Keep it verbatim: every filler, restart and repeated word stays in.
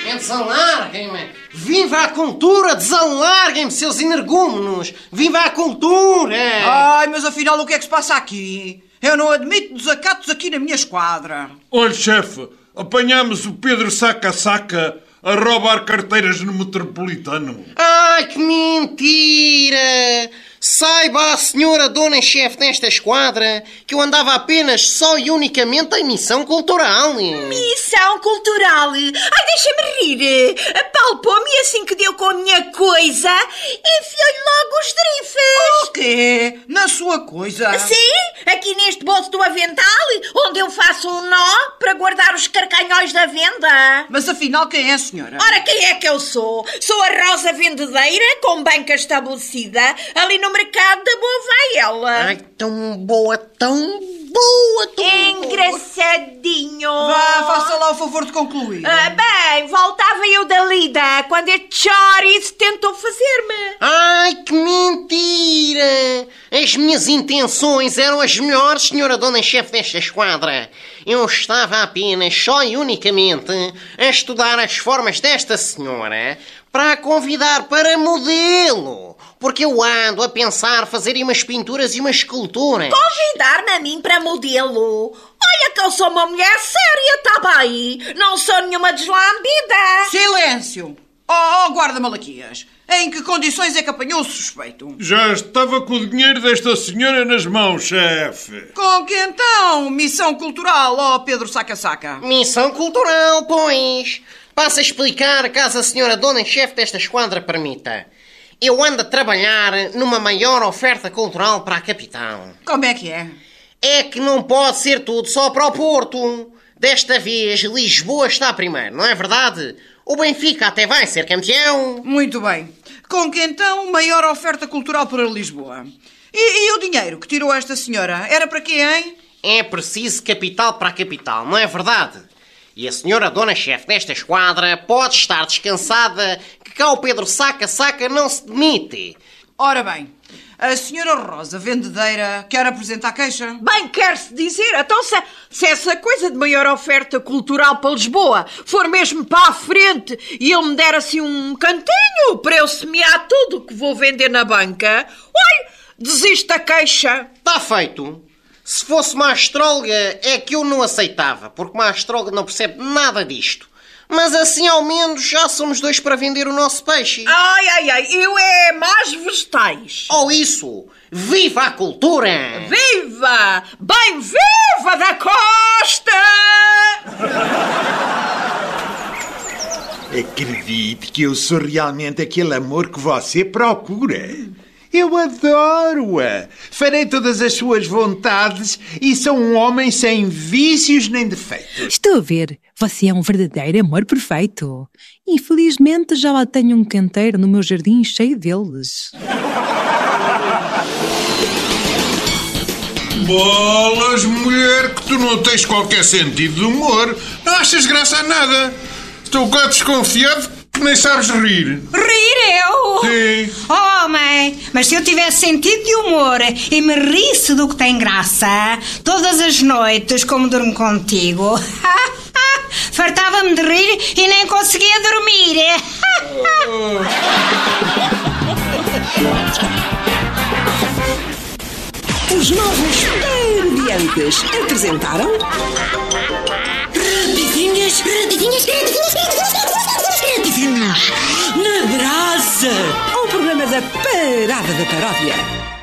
Desalarguem-me! Viva a cultura! Desalarguem-me, seus energúmenos! Viva a cultura! Ai, mas afinal o que é que se passa aqui? Eu não admito desacatos aqui na minha esquadra. Olha, chefe, apanhámos o Pedro Saca-Saca a roubar carteiras no Metropolitano. Ai, que mentira! Saiba a senhora dona-chefe desta esquadra que eu andava apenas só e unicamente em missão cultural. Missão cultural? Ai, deixa-me rir. Apalpou-me e assim que deu com a minha coisa, enfiou-lhe logo os drifes. O quê? Na sua coisa? Sim, aqui neste bolso do avental, onde eu faço um nó para guardar os carcanhóis da venda. Mas afinal quem é a senhora? Ora, quem é que eu sou? Sou a Rosa Vendedeira, com banca estabelecida, ali no mercado da Boa Vaiela. Ai, tão boa, tão boa, tão Engraçadinho. boa. Vá, faça lá o favor de concluir. Ah, bem, voltava eu da lida quando este chouriço tentou fazer-me. Ai, que mentira! As minhas intenções eram as melhores, senhora dona-chefe desta esquadra. Eu estava apenas, só e unicamente, a estudar as formas desta senhora para a convidar para modelo. Porque eu ando a pensar fazer umas pinturas e umas esculturas. Convidar-me a mim para modelo? Olha que eu sou uma mulher séria, tá bem? Não sou nenhuma deslambida. Silêncio! Oh, oh guarda-malaquias! Em que condições é que apanhou o suspeito? Já estava com o dinheiro desta senhora nas mãos, chefe. Com que então? Missão cultural, ó Pedro Saca-Saca. Missão cultural, pois. Passo a explicar caso a senhora dona-chefe desta esquadra permita. Eu ando a trabalhar numa maior oferta cultural para a capital. Como é que é? É que não pode ser tudo só para o Porto. Desta vez, Lisboa está primeiro, não é verdade? O Benfica até vai ser campeão. Muito bem. Com que então maior oferta cultural para Lisboa? E, e o dinheiro que tirou esta senhora? Era para quê, hein? É preciso capital para a capital, não é verdade? E a senhora dona-chefe desta esquadra pode estar descansada que cá o Pedro Saca-Saca não se demite. Ora bem, a senhora Rosa Vendedeira quer apresentar queixa? Bem, quer-se dizer, então se, se essa coisa de maior oferta cultural para Lisboa for mesmo para a frente e ele me der assim um cantinho para eu semear tudo o que vou vender na banca, olha, desisto da queixa. Está feito. Se fosse uma astróloga é que eu não aceitava, porque uma astróloga não percebe nada disto. Mas assim ao menos já somos dois para vender o nosso peixe. Ai, ai, ai, eu é mais vegetais. Ou isso, viva a cultura! Viva! Bem viva da Costa! Acredite que eu sou realmente aquele amor que você procura. Eu adoro-a. Farei todas as suas vontades e sou um homem sem vícios nem defeitos. Estou a ver. Você é um verdadeiro amor perfeito. Infelizmente já lá tenho um canteiro no meu jardim cheio deles. Bolas, mulher, que tu não tens qualquer sentido de humor. Não achas graça a nada. Estou um bocado desconfiado que nem sabes rir. Rir eu? Sim. Oh, mãe, mas se eu tivesse sentido de humor e me risse do que tem graça, todas as noites, como durmo contigo, fartava-me de rir e nem conseguia dormir. Os novos Parodiantes apresentaram... Rapidinhas, rapidinhas, rapidinhas, rapidinhas, na brasa! Um programa da Parada da Paródia.